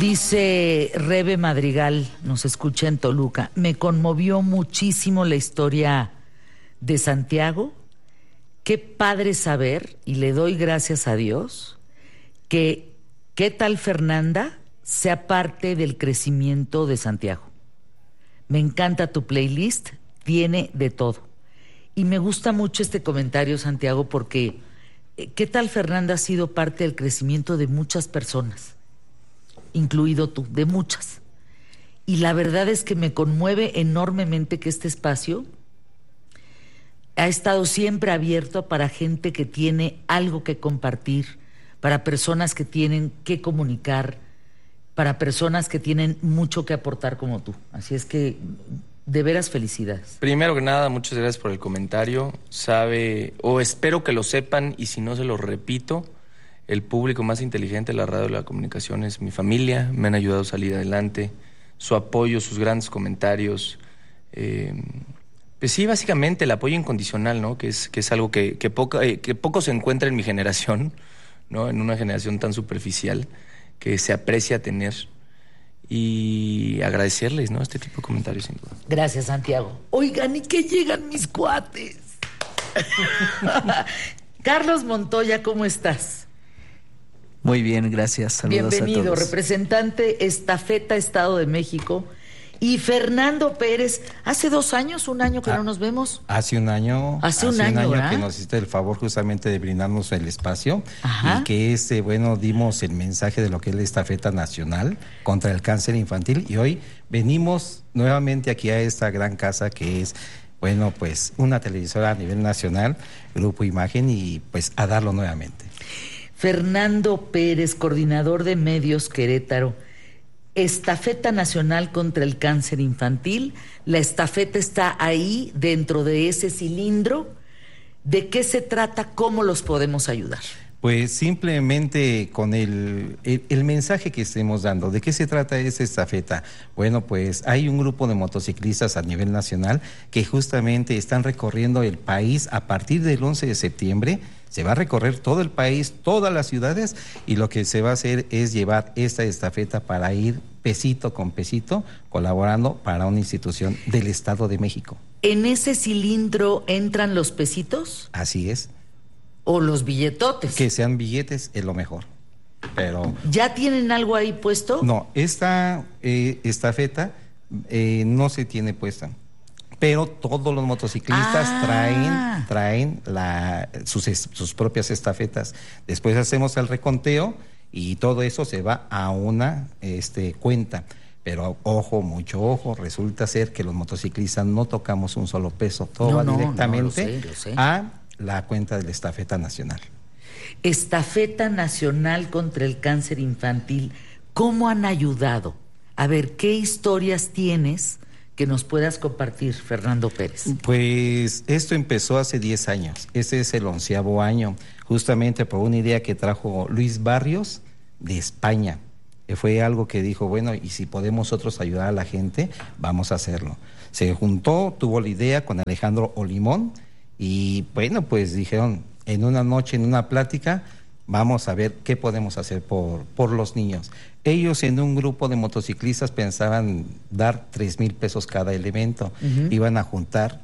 Dice Rebe Madrigal, nos escucha en Toluca, me conmovió muchísimo la historia de Santiago. Qué padre saber, y le doy gracias a Dios, que qué tal Fernanda sea parte del crecimiento de Santiago. Me encanta tu playlist, tiene de todo. Y me gusta mucho este comentario, Santiago, porque qué tal Fernanda ha sido parte del crecimiento de muchas personas, incluido tú, de muchas. Y la verdad es que me conmueve enormemente que este espacio ha estado siempre abierto para gente que tiene algo que compartir, para personas que tienen que comunicar, para personas que tienen mucho que aportar como tú. Así es que, de veras, felicidades. Primero que nada, muchas gracias por el comentario. Espero que lo sepan, y si no se lo repito, el público más inteligente de la radio y la comunicación es mi familia. Me han ayudado a salir adelante. Su apoyo, sus grandes comentarios. Pues sí, básicamente el apoyo incondicional, ¿no? Que es algo que poco se encuentra en mi generación, ¿no? En una generación tan superficial, que se aprecia tener. Y agradecerles, ¿no? Este tipo de comentarios, sin duda. Gracias, Santiago. Oigan, ¿y qué llegan mis cuates? Carlos Montoya, ¿cómo estás? Muy bien, gracias. Saludos. Bienvenido, a todos. Representante Estafeta Estado de México. Y Fernando Pérez, hace 2 años, 1 año que no nos vemos. Hace un año. Hace un año, ¿verdad? Que nos hiciste el favor justamente de brindarnos el espacio. Ajá. Y que dimos el mensaje de lo que es la Estafeta Nacional contra el Cáncer Infantil. Y hoy venimos nuevamente aquí a esta gran casa que es, pues una televisora a nivel nacional, Grupo Imagen, y pues a darlo nuevamente. Fernando Pérez, coordinador de medios Querétaro. Estafeta Nacional contra el Cáncer Infantil. La estafeta está ahí dentro de ese cilindro. ¿De qué se trata? ¿Cómo los podemos ayudar? Pues simplemente con el mensaje que estemos dando. ¿De qué se trata esta estafeta? Bueno, pues hay un grupo de motociclistas a nivel nacional que justamente están recorriendo el país a partir del 11 de septiembre. Se va a recorrer todo el país, todas las ciudades, y lo que se va a hacer es llevar esta estafeta para ir pesito con pesito colaborando para una institución del Estado de México. ¿En ese cilindro entran los pesitos? Así es. ¿O los billetotes? Que sean billetes es lo mejor. Pero ¿ya tienen algo ahí puesto? No, esta estafeta no se tiene puesta. Pero todos los motociclistas traen sus propias estafetas. Después hacemos el reconteo y todo eso se va a una cuenta. Pero ojo, mucho ojo, resulta ser que los motociclistas no tocamos un solo peso, todo va directamente lo sé. a la cuenta de la Estafeta Nacional. Estafeta Nacional contra el Cáncer Infantil. ¿Cómo han ayudado? A ver, ¿qué historias tienes que nos puedas compartir, Fernando Pérez? Pues esto empezó hace 10 años. Este es el 11º año, justamente por una idea que trajo Luis Barrios de España. Fue algo que dijo, y si podemos nosotros ayudar a la gente, vamos a hacerlo. Se juntó, tuvo la idea con Alejandro Olimón y pues dijeron, en una noche, en una plática, vamos a ver qué podemos hacer por los niños. Ellos en un grupo de motociclistas pensaban dar 3,000 pesos cada elemento. Iban a juntar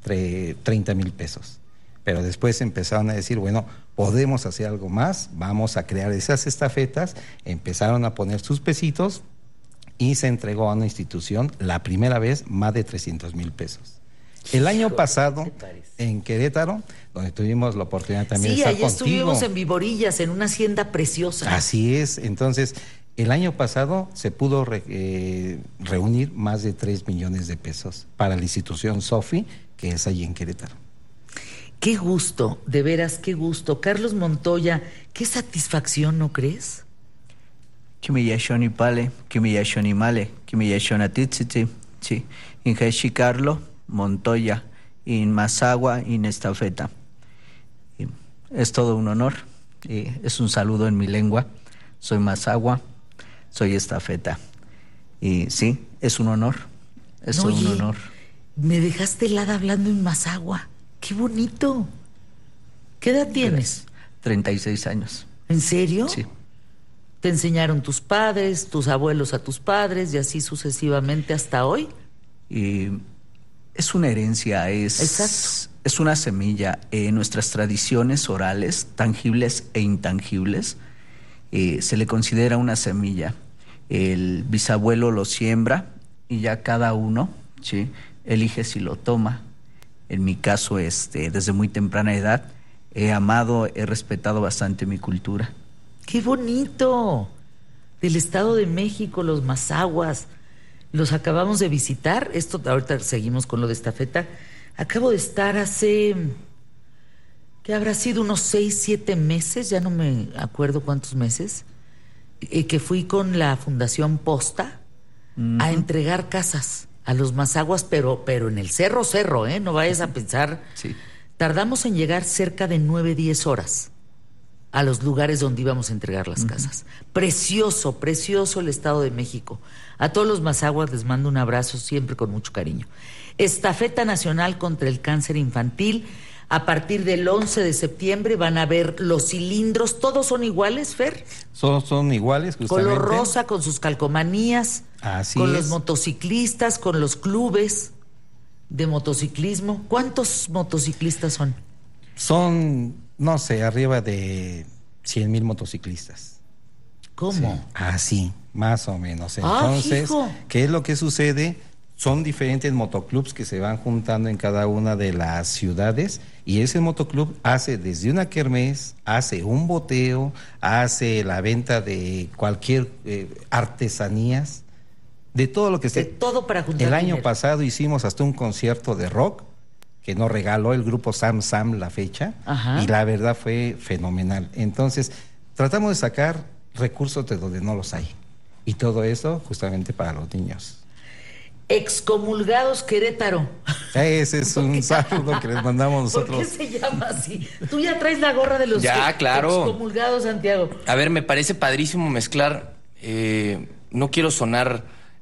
30,000 pesos. Pero después empezaron a decir, podemos hacer algo más, vamos a crear esas estafetas. Empezaron a poner sus pesitos y se entregó a una institución, la primera vez, más de 300,000 pesos. El año pasado, en Querétaro, donde tuvimos la oportunidad también de estar contigo. Sí, ahí estuvimos en Viborillas, en una hacienda preciosa. Así es, entonces, el año pasado se pudo reunir más de 3 millones de pesos para la institución SOFI, que es allí en Querétaro. Qué gusto, de veras, qué gusto. Carlos Montoya, qué satisfacción, ¿no crees? Kimiyashoni pale, kimiyashoni male, kimiyashona titsiti, sí. Ingeshi Carlo Montoya, in Mazagua, in Estafeta. Y es todo un honor, y es un saludo en mi lengua. Soy Mazagua, soy Estafeta. Y sí, es un honor, un honor. Me dejaste helada hablando en Mazagua. ¡Qué bonito! ¿Qué edad tienes? 36 años. ¿En serio? Sí. te enseñaron tus padres, tus abuelos a tus padres y así sucesivamente hasta hoy. Y es una herencia, Exacto. es una semilla. Nuestras tradiciones orales, tangibles e intangibles, se le considera una semilla. El bisabuelo lo siembra y ya cada uno, ¿sí?, elige si lo toma. En mi caso, desde muy temprana edad, he amado, he respetado bastante mi cultura. ¡Qué bonito! Del Estado de México, los mazahuas. Los acabamos de visitar. Esto, ahorita seguimos con lo de estafeta. Acabo de estar hace, ¿qué habrá sido? Unos 6, 7 meses, ya no me acuerdo cuántos meses, que fui con la Fundación Posta a entregar casas a los mazahuas, pero en el cerro, no vayas a pensar. Sí. Tardamos en llegar cerca de 9, 10 horas a los lugares donde íbamos a entregar las casas. Precioso, precioso el Estado de México. A todos los mazahuas les mando un abrazo siempre con mucho cariño. Estafeta Nacional contra el Cáncer Infantil. A partir del 11 de septiembre van a ver los cilindros. ¿Todos son iguales, Fer? Son iguales, justamente. Color rosa, con sus calcomanías. Así con es. los motociclistas, con los clubes de motociclismo. ¿Cuántos motociclistas son? Son, no sé, arriba de 100,000 motociclistas. ¿Cómo? Sí, así, más o menos. Ah, Entonces, hijo. ¿qué es lo que sucede? Son diferentes motoclubs que se van juntando en cada una de las ciudades y ese motoclub hace desde una kermés, hace un boteo, hace la venta de cualquier artesanías, de todo lo que De esté. todo para juntar El año dinero. pasado hicimos hasta un concierto de rock que nos regaló el grupo Sam la fecha. Ajá. Y la verdad fue fenomenal. Entonces, tratamos de sacar recursos de donde no los hay. Y todo eso justamente para los niños. Excomulgados Querétaro. Ese es un saludo que les mandamos ¿Por qué nosotros. se llama así? Tú ya traes la gorra de los Ya, claro. excomulgados, Santiago. A ver, me parece padrísimo mezclar. No quiero sonar.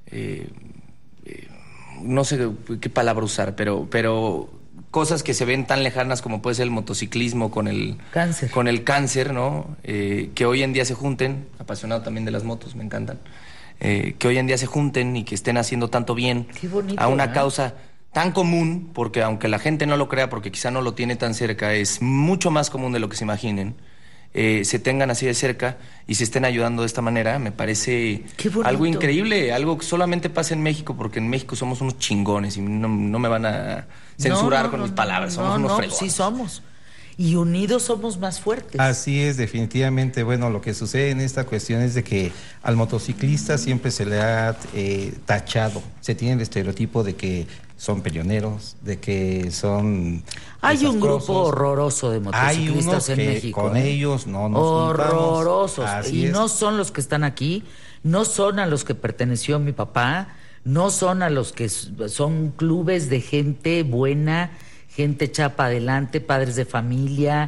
No sé qué palabra usar, pero cosas que se ven tan lejanas como puede ser el motociclismo con el Cáncer. con el cáncer, ¿no? Que hoy en día se junten, apasionado también de las motos, me encantan. Que hoy en día se junten y que estén haciendo tanto bien Qué bonito, a una ¿verdad? causa tan común, porque aunque la gente no lo crea, porque quizá no lo tiene tan cerca, es mucho más común de lo que se imaginen. Se tengan así de cerca y se estén ayudando de esta manera, me parece Qué bonito. algo increíble, algo que solamente pasa en México, porque en México somos unos chingones y no me van a censurar con mis palabras, somos unos fregones. Sí somos. Y unidos somos más fuertes. Así es, definitivamente. Bueno, lo que sucede en esta cuestión es de que al motociclista siempre se le ha tachado. Se tiene el estereotipo de que son peleoneros, de que son Hay un grupo desastrosos. horroroso de Hay unos motociclistas en que México. con ellos no nos horrorosos. juntamos. Así Y es. no son los que están aquí, no son a los que perteneció mi papá, no son a los que son clubes de gente buena, gente chapa adelante, padres de familia,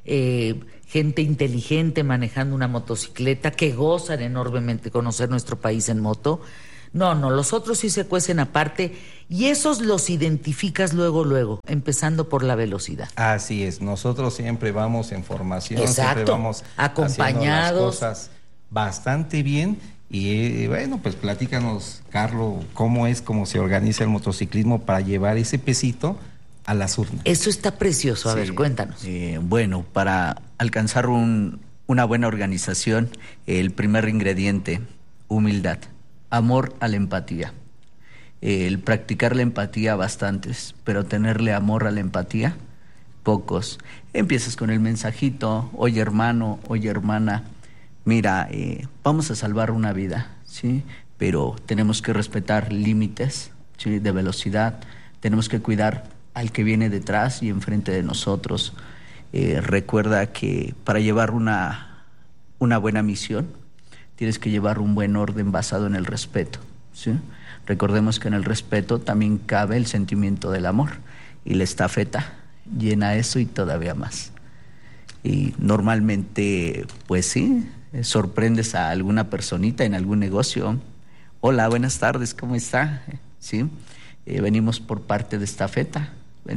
gente inteligente manejando una motocicleta, que gozan enormemente conocer nuestro país en moto. No, los otros sí se cuecen aparte y esos los identificas luego, empezando por la velocidad. Así es, nosotros siempre vamos en formación, Exacto. siempre vamos Acompañados. haciendo las cosas bastante bien. Y bueno, pues platícanos, Carlos, cómo se organiza el motociclismo para llevar ese pesito a las urnas. Eso está precioso. A Sí. ver, cuéntanos. Bueno, para alcanzar una buena organización, el primer ingrediente, humildad, amor a la empatía. El practicar la empatía bastantes, pero tenerle amor a la empatía, pocos. Empiezas con el mensajito, oye hermano, oye hermana, mira, vamos a salvar una vida, ¿sí? Pero tenemos que respetar límites, ¿sí?, de velocidad, tenemos que cuidar al que viene detrás y enfrente de nosotros. Recuerda que para llevar una buena misión tienes que llevar un buen orden basado en el respeto, ¿sí? Recordemos que en el respeto también cabe el sentimiento del amor y la estafeta llena eso y todavía más. Y normalmente, pues sí, sorprendes a alguna personita en algún negocio. Hola, buenas tardes, ¿cómo está? ¿Sí? Venimos por parte de Estafeta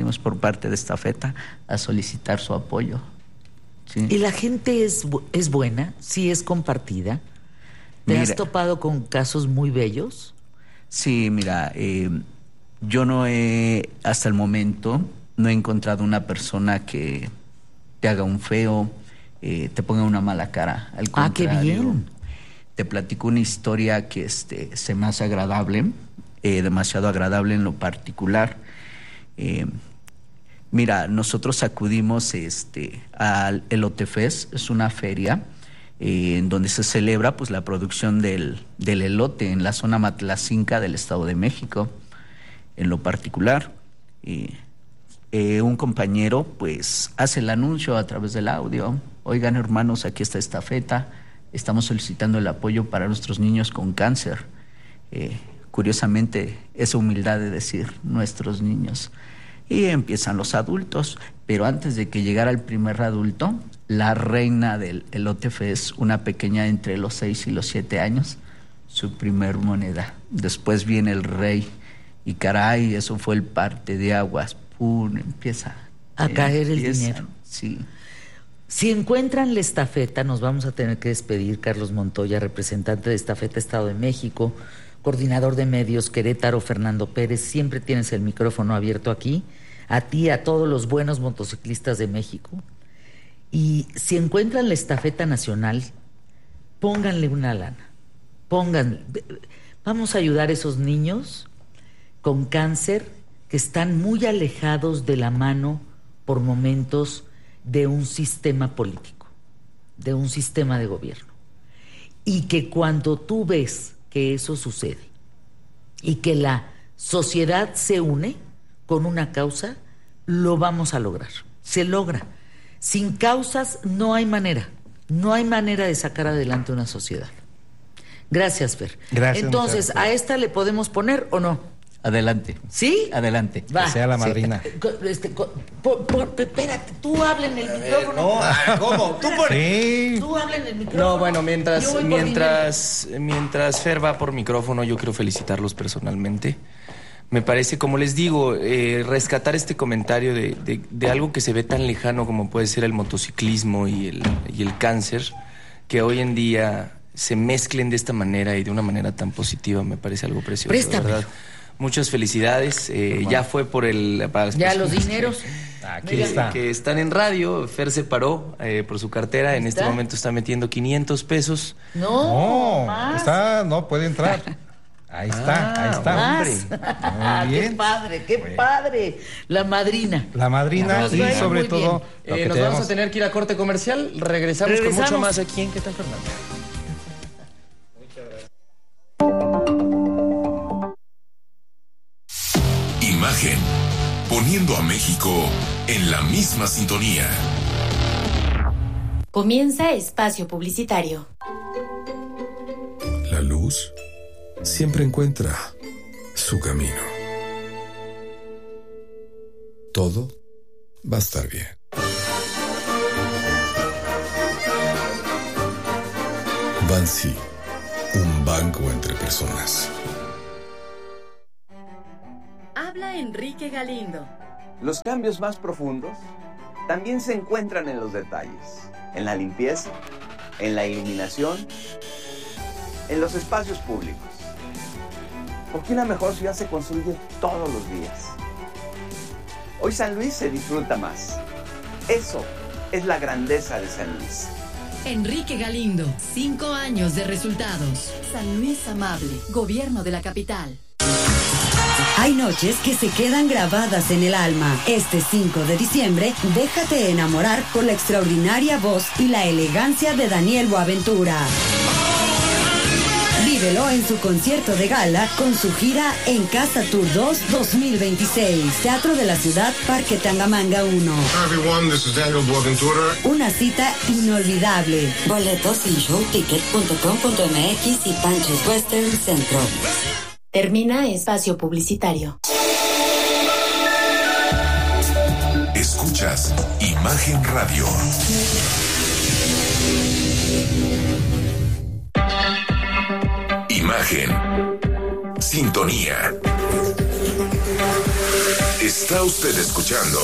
a solicitar su apoyo. ¿Sí? ¿Y la gente es buena? ¿Sí es compartida? ¿Te has topado con casos muy bellos? Sí, mira, yo hasta el momento, no he encontrado una persona que te haga un feo, te ponga una mala cara. Al contrario, qué bien. Te platico una historia que se me hace agradable, demasiado agradable en lo particular. Mira, nosotros acudimos al Elote Fest, es una feria en donde se celebra pues la producción del elote en la zona Matlacinca del Estado de México. En lo particular, un compañero pues hace el anuncio a través del audio: oigan, hermanos, aquí está esta estafeta, estamos solicitando el apoyo para nuestros niños con cáncer. Curiosamente, esa humildad de decir nuestros niños. Y empiezan los adultos, pero antes de que llegara el primer adulto, la reina del Elote Fest, una pequeña entre los 6 y los 7 años, su primer moneda. Después viene el rey y caray, eso fue el parte de aguas. ¡Pum! Empieza a caer el dinero. Sí. Si encuentran la estafeta, nos vamos a tener que despedir. Carlos Montoya, representante de Estafeta Estado de México, coordinador de medios Querétaro, Fernando Pérez, siempre tienes el micrófono abierto aquí, a ti, a todos los buenos motociclistas de México. Y si encuentran la estafeta nacional, pónganle una lana, vamos a ayudar a esos niños con cáncer que están muy alejados de la mano por momentos de un sistema político, de un sistema de gobierno. Y que cuando tú ves que eso sucede y que la sociedad se une con una causa, lo vamos a lograr. Se logra. Sin causas no hay manera de sacar adelante una sociedad. Gracias, Fer. Gracias. Entonces, ¿a esta le podemos poner o no? Adelante. ¿Sí? Adelante. Va. Que sea la madrina. Espérate, tú habla en el micrófono. ¿Cómo? Tú Sí. Tú habla en el micrófono. No, bueno, mientras Mientras Fer va por micrófono, yo quiero felicitarlos personalmente. Me parece, como les digo, rescatar este comentario de algo que se ve tan lejano como puede ser el motociclismo y el cáncer, que hoy en día se mezclen de esta manera y de una manera tan positiva, me parece algo precioso. Préstamelo. ¿Verdad? Muchas felicidades. Ya fue para las ya los personas dineros. Aquí está. que están en radio. Fer se paró por su cartera. En este momento está metiendo 500 pesos. No, no puede entrar. Ahí está. Más. Muy bien. Qué padre. La madrina. La madrina Nos y va a ir sobre muy todo lo que nos tenemos... vamos a tener que ir a corte comercial. Regresamos con mucho más aquí en ¿Qué tal, Fernando? Imagen, poniendo a México en la misma sintonía. Comienza espacio publicitario. La luz siempre encuentra su camino. Todo va a estar bien. Bansi, un banco entre personas. Habla Enrique Galindo. Los cambios más profundos también se encuentran en los detalles, en la limpieza, en la iluminación, en los espacios públicos. Porque una mejor ciudad se construye todos los días. Hoy San Luis se disfruta más. Eso es la grandeza de San Luis. Enrique Galindo, 5 años de resultados. San Luis Amable, Gobierno de la Capital. Hay noches que se quedan grabadas en el alma. Este 5 de diciembre, déjate enamorar con la extraordinaria voz y la elegancia de Daniel Boaventura. Vívelo en su concierto de gala con su gira En Casa Tour 2 2026. Teatro de la Ciudad, Parque Tangamanga 1. Hi everyone, this is Daniel Boaventura. Una cita inolvidable. Boletos en showticket.com.mx y Panchos Western Centro. Termina espacio publicitario. Escuchas Imagen Radio. Imagen. Sintonía. Está usted escuchando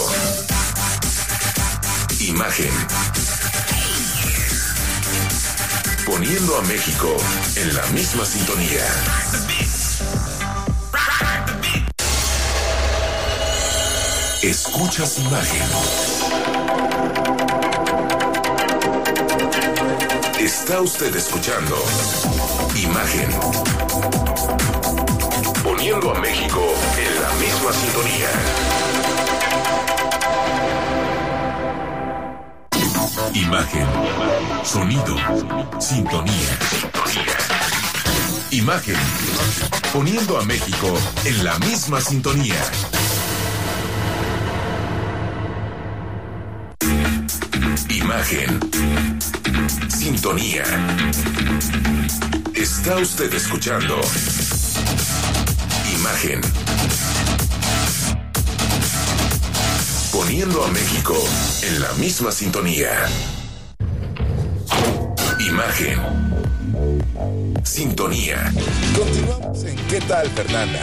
Imagen. Poniendo a México en la misma sintonía. Escuchas Imagen. Está usted escuchando Imagen. Poniendo a México en la misma sintonía. Imagen, sonido, sintonía. Imagen, poniendo a México en la misma sintonía. Imagen, sintonía. Está usted escuchando Imagen. Poniendo a México en la misma sintonía. Imagen. Sintonía. Continuamos en ¿Qué tal, Fernanda?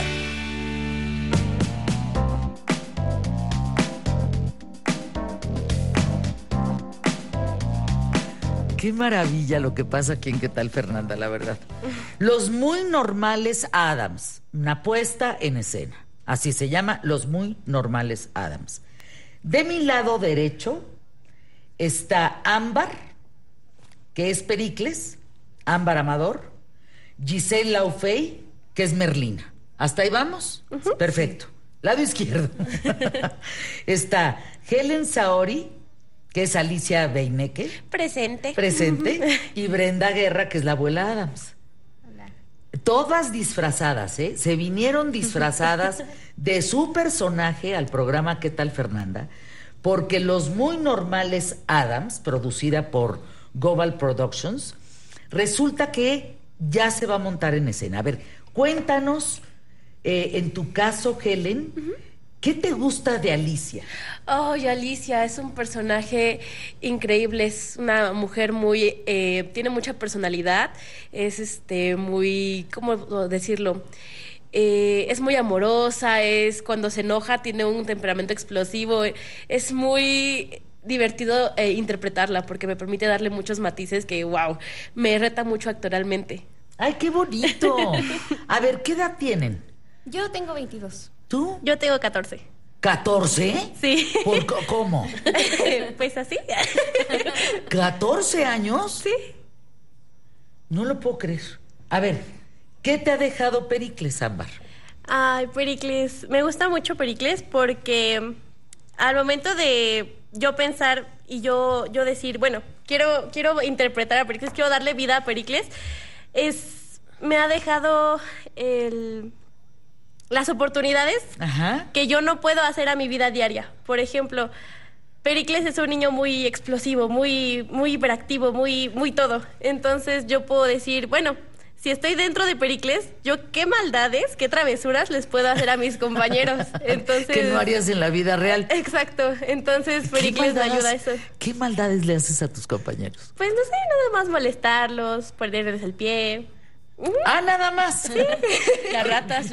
Qué maravilla lo que pasa aquí en ¿Qué tal, Fernanda? La verdad. Los Muy Normales Addams. Una puesta en escena. Así se llama, Los Muy Normales Addams. De mi lado derecho está Ámbar, que es Pericles, Ámbar Amador, Giselle Laufey, que es Merlina. ¿Hasta ahí vamos? Uh-huh. Perfecto. Lado izquierdo está Helen Saori, que es Alicia Beinecke. Presente. Y Brenda Guerra, que es la abuela Addams. Hola. Todas disfrazadas, ¿eh? Se vinieron disfrazadas de su personaje al programa ¿Qué tal, Fernanda? Porque Los Muy Normales Addams, producida por Global Productions, resulta que ya se va a montar en escena. A ver, cuéntanos, en tu caso, Helen, ¿qué te gusta de Alicia? Oh, Alicia es un personaje increíble, es una mujer muy, tiene mucha personalidad, es muy, ¿cómo decirlo? Es muy amorosa, es cuando se enoja tiene un temperamento explosivo, es muy divertido interpretarla porque me permite darle muchos matices que, wow, me reta mucho actoralmente. ¡Ay, qué bonito! A ver, ¿qué edad tienen? Yo tengo 22. ¿Tú? Yo tengo 14. ¿14? Sí. ¿Cómo? Pues así. ¿14 años? Sí. No lo puedo creer. A ver, ¿qué te ha dejado Pericles, Ámbar? Ay, Pericles. Me gusta mucho Pericles porque al momento de yo pensar y yo decir, bueno, quiero interpretar a Pericles, quiero darle vida a Pericles, me ha dejado las oportunidades que yo no puedo hacer a mi vida diaria. Por ejemplo, Pericles es un niño muy explosivo, muy, muy hiperactivo, muy, muy todo. Entonces yo puedo decir, bueno, si estoy dentro de Pericles, yo qué maldades, qué travesuras les puedo hacer a mis compañeros. Entonces, que no harías en la vida real. Exacto. Entonces Pericles me ayuda a eso. ¿Qué maldades le haces a tus compañeros? Pues no sé, nada más molestarlos, ponerles el pie. Ah, nada más. Sí. Las ratas.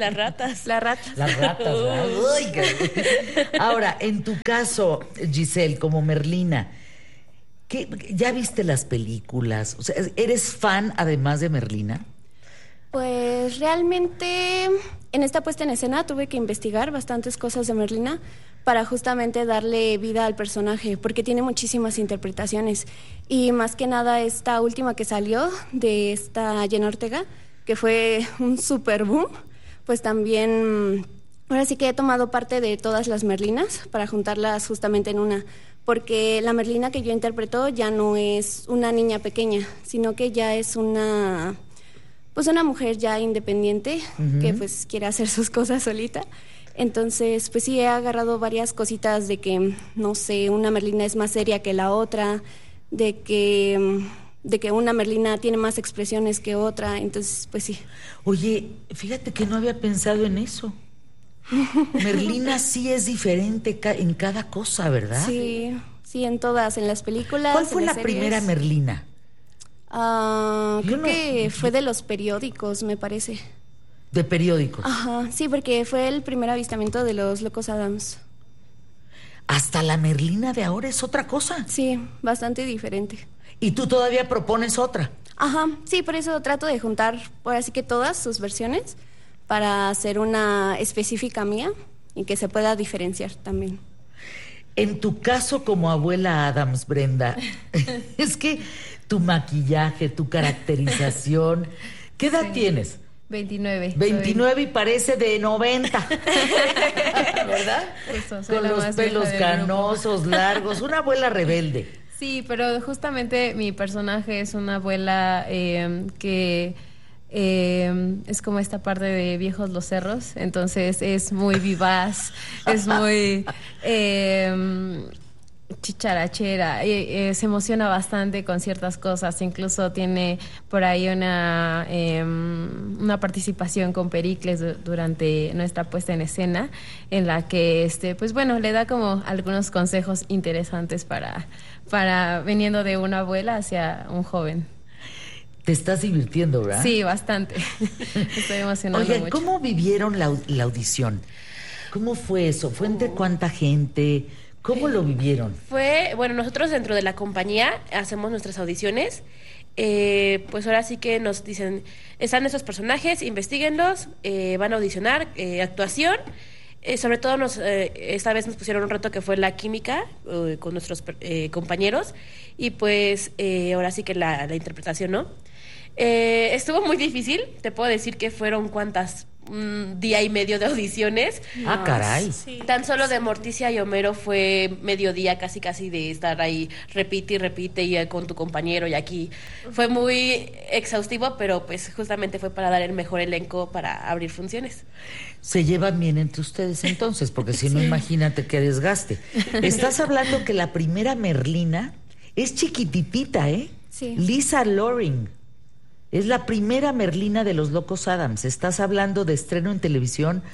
Oiga. Ahora, en tu caso, Giselle, como Merlina, ¿ya viste las películas? O sea, ¿eres fan además de Merlina? Pues realmente en esta puesta en escena tuve que investigar bastantes cosas de Merlina para justamente darle vida al personaje, porque tiene muchísimas interpretaciones. Y más que nada esta última que salió de esta Jenna Ortega, que fue un super boom, pues también ahora sí que he tomado parte de todas las Merlinas para juntarlas justamente en una, porque la Merlina que yo interpreto ya no es una niña pequeña, sino que ya es una mujer ya independiente, que pues quiere hacer sus cosas solita. Entonces, pues sí, he agarrado varias cositas de que, no sé, una Merlina es más seria que la otra, de que una Merlina tiene más expresiones que otra, entonces, pues sí. Oye, fíjate que no había pensado en eso. Merlina sí es diferente en cada cosa, ¿verdad? Sí, en todas, en las películas. ¿Cuál fue la primera Merlina? Creo que fue de los periódicos, me parece. ¿De periódicos? Ajá, sí, porque fue el primer avistamiento de los Locos Addams. ¿Hasta la Merlina de ahora es otra cosa? Sí, bastante diferente. ¿Y tú todavía propones otra? Ajá, sí, por eso trato de juntar, por así que todas sus versiones, para hacer una específica mía y que se pueda diferenciar también. En tu caso como abuela Addams, Brenda, es que tu maquillaje, tu caracterización, ¿qué edad tienes? 29. 29 y parece de 90. ¿Verdad? Eso, soy con la los más pelos vieja del grupo. canosos, largos, una abuela rebelde. Sí, pero justamente mi personaje es una abuela que es como esta parte de Viejos los Cerros, entonces es muy vivaz, es muy chicharachera, se emociona bastante con ciertas cosas, incluso tiene por ahí una participación con Pericles durante nuestra puesta en escena, en la que pues bueno, le da como algunos consejos interesantes para viniendo de una abuela hacia un joven. Te estás divirtiendo, ¿verdad? Sí, bastante. Estoy emocionada. Oigan, mucho. ¿cómo vivieron la audición? ¿Cómo fue eso? ¿Fue entre cuánta gente? ¿Cómo lo vivieron? Bueno, nosotros dentro de la compañía hacemos nuestras audiciones. Pues ahora sí que nos dicen, están esos personajes, investíguenlos, van a audicionar, actuación. Sobre todo esta vez nos pusieron un reto que fue la química con nuestros compañeros y pues ahora sí que la interpretación, ¿no? Estuvo muy difícil, te puedo decir que fueron un día y medio de audiciones. Ah, caray. Sí. Tan solo de Morticia y Homero fue mediodía casi de estar ahí, repite y repite y con tu compañero y aquí. Fue muy exhaustivo, pero pues justamente fue para dar el mejor elenco para abrir funciones. Se llevan bien entre ustedes entonces, porque si no, imagínate qué desgaste. Estás hablando que la primera Merlina es chiquititita, ¿eh? Sí. Lisa Loring. Es la primera Merlina de los Locos Addams. Estás hablando de estreno en televisión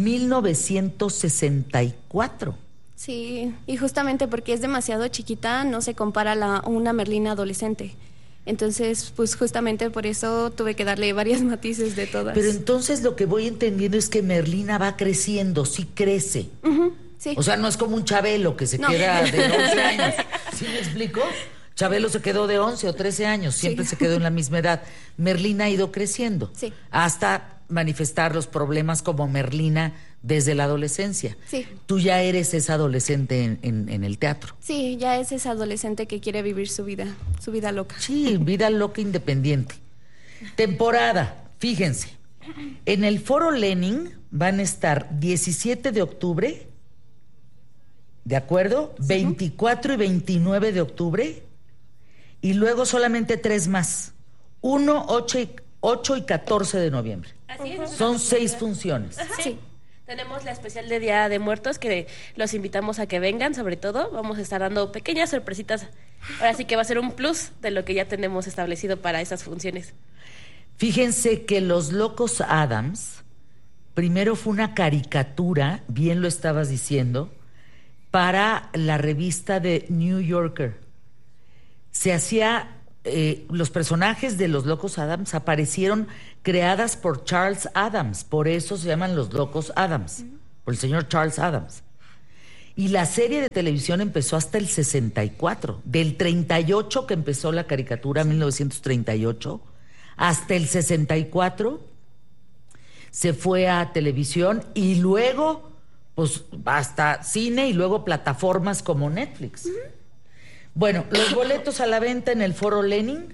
1964. Sí, y justamente porque es demasiado chiquita, no se compara a una Merlina adolescente. Entonces, pues justamente por eso tuve que darle varios matices de todas. Pero entonces lo que voy entendiendo es que Merlina va creciendo, sí crece. Sí. O sea, no es como un Chabelo que se queda de 11 años. ¿Sí me explico? Chabelo se quedó de 11 o 13 años, siempre se quedó en la misma edad. Merlina ha ido creciendo hasta manifestar los problemas como Merlina desde la adolescencia. Sí. Tú ya eres esa adolescente en el teatro. Sí, ya es esa adolescente que quiere vivir su vida loca. Sí, vida loca independiente. Temporada, fíjense. En el Foro Lenin van a estar 17 de octubre, ¿de acuerdo? 24 y 29 de octubre. Y luego solamente 3 más. 1, 8 y 14 de noviembre. Así es. Son 6 funciones. Sí. Tenemos la especial de Día de Muertos que los invitamos a que vengan, sobre todo. Vamos a estar dando pequeñas sorpresitas. Ahora sí que va a ser un plus de lo que ya tenemos establecido para esas funciones. Fíjense que Los Locos Addams, primero fue una caricatura, bien lo estabas diciendo, para la revista de New Yorker. Se hacía, los personajes de Los Locos Addams aparecieron creadas por Charles Addams, por eso se llaman Los Locos Addams, por el señor Charles Addams. Y la serie de televisión empezó hasta el 64, del 38 que empezó la caricatura, 1938, hasta el 64 se fue a televisión y luego, pues, hasta cine y luego plataformas como Netflix. Bueno, los boletos a la venta en el Foro Lenin,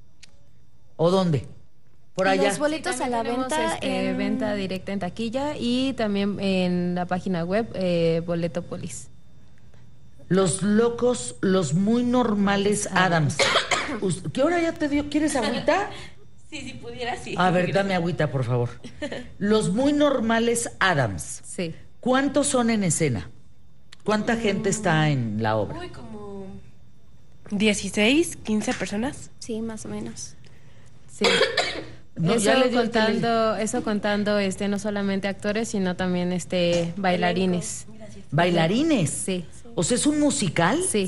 ¿o dónde? Por allá. Los boletos a la venta en venta directa en taquilla y también en la página web Boletopolis. Los Locos, los Muy Normales Addams. ¿Qué hora ya te dio? ¿Quieres agüita? Sí, si pudiera, sí. A ver, dame agüita, por favor. Los Muy Normales Addams. Sí. ¿Cuántos son en escena? ¿Cuánta gente está en la obra? Uy, como 16, 15 personas. Sí, más o menos. Sí. No, eso ya le dio contando no solamente actores, sino también bailarines. ¿Bailarines? Sí. O sea, ¿es un musical? Sí.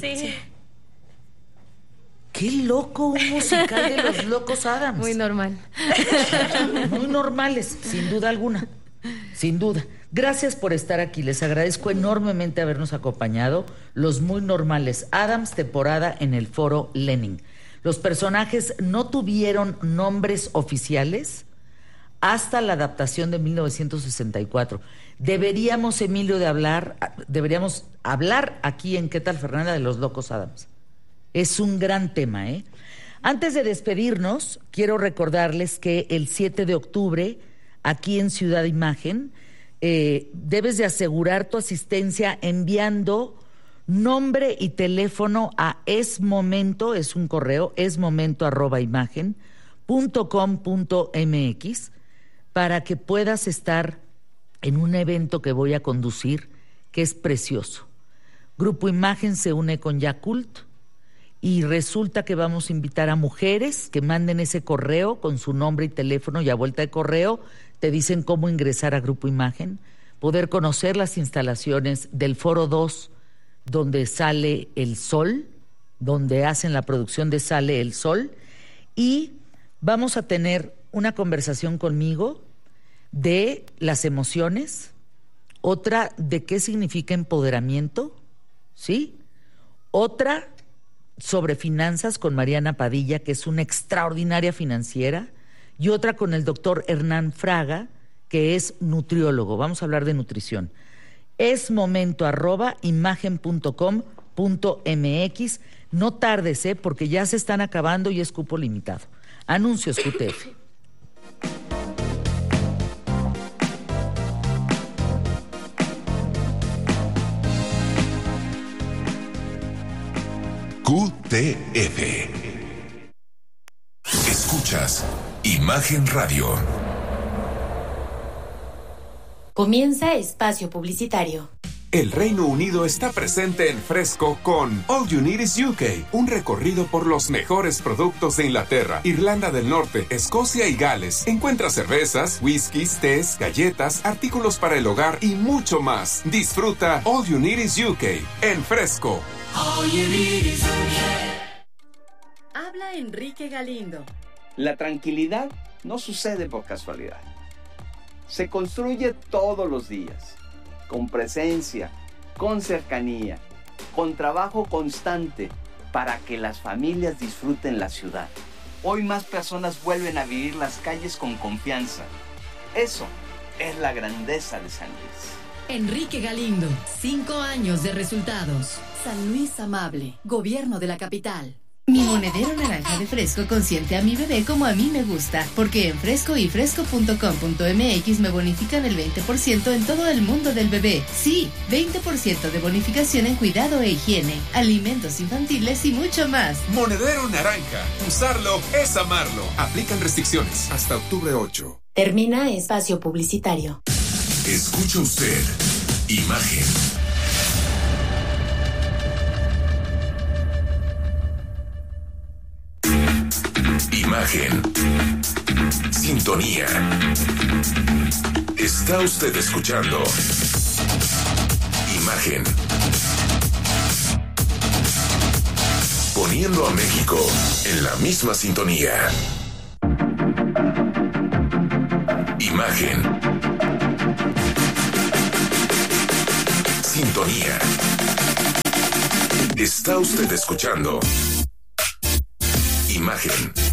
¡Qué loco! Un musical de Los Locos Addams. Muy normal. Muy normales, sin duda alguna. Sin duda. Gracias por estar aquí. Les agradezco enormemente habernos acompañado. Los Muy Normales Addams, temporada en el Foro Lenin. Los personajes no tuvieron nombres oficiales hasta la adaptación de 1964. Deberíamos, Emilio, deberíamos hablar aquí en ¿Qué tal, Fernanda?, de los Locos Adams. Es un gran tema, ¿eh? Antes de despedirnos, quiero recordarles que el 7 de octubre, aquí en Ciudad Imagen, debes de asegurar tu asistencia enviando nombre y teléfono a esmomento, es un correo, esmomento@imagen.com.mx, para que puedas estar en un evento que voy a conducir, que es precioso. Grupo Imagen se une con Yakult y resulta que vamos a invitar a mujeres que manden ese correo con su nombre y teléfono, y a vuelta de correo te dicen cómo ingresar a Grupo Imagen, poder conocer las instalaciones del Foro 2, donde sale el sol, donde hacen la producción de Sale el Sol, y vamos a tener una conversación conmigo de las emociones, otra de qué significa empoderamiento, ¿sí? Otra sobre finanzas con Mariana Padilla, que es una extraordinaria financiera, y otra con el doctor Hernán Fraga, que es nutriólogo. Vamos a hablar de nutrición. esmomento@imagen.com.mx. No tardes, porque ya se están acabando y es cupo limitado. Anuncios, QTF. QTF. Escuchas Imagen Radio. Comienza espacio publicitario. El Reino Unido está presente en Fresco con All You Need Is UK, un recorrido por los mejores productos de Inglaterra, Irlanda del Norte, Escocia y Gales. Encuentra cervezas, whiskies, tés, galletas, artículos para el hogar y mucho más. Disfruta All You Need Is UK en Fresco. All you need is UK. Habla Enrique Galindo. La tranquilidad no sucede por casualidad. Se construye todos los días, con presencia, con cercanía, con trabajo constante, para que las familias disfruten la ciudad. Hoy más personas vuelven a vivir las calles con confianza. Eso es la grandeza de San Luis. Enrique Galindo, 5 años de resultados. San Luis Amable, Gobierno de la Capital. Mi monedero naranja de Fresco consiente a mi bebé como a mí me gusta, porque en Fresco y Fresco.com.mx me bonifican el 20% en todo el mundo del bebé. Sí, 20% de bonificación en cuidado e higiene, alimentos infantiles y mucho más. Monedero naranja. Usarlo es amarlo. Aplican restricciones hasta octubre 8. Termina espacio publicitario. Escucha usted Imagen. Imagen. Sintonía. Está usted escuchando Imagen. Poniendo a México en la misma sintonía. Imagen. Sintonía. Está usted escuchando Imagen.